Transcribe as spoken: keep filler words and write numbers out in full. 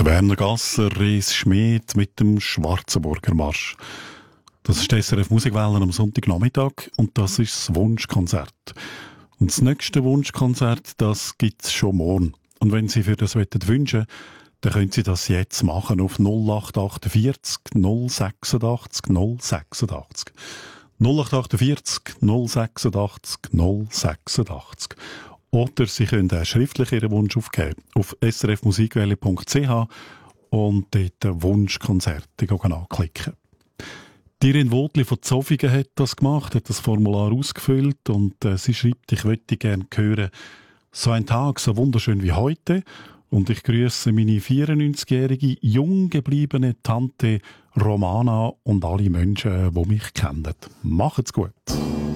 Werner Gasser, Ries Schmid mit dem Schwarzenburger Marsch. Das ist die S R F Musikwelle am Sonntagnachmittag und das ist das Wunschkonzert. Und das nächste Wunschkonzert, das gibt es schon morgen. Und wenn Sie für das wünschen, dann können Sie das jetzt machen auf null acht achtundvierzig null sechsundachtzig null sechsundachtzig. null acht achtundvierzig null sechsundachtzig null sechsundachtzig. Oder Sie können auch schriftlich Ihren Wunsch aufgeben auf s r f musikwelle punkt c h und dort Wunschkonzert anklicken. Die Irin Wotli von Zofingen hat das gemacht, hat das Formular ausgefüllt und äh, sie schreibt, ich möchte gerne hören, so ein Tag so wunderschön wie heute. Und ich grüße meine vierundneunzigjährige, jung gebliebene Tante Romana und alle Menschen, die mich kennen. Macht's gut!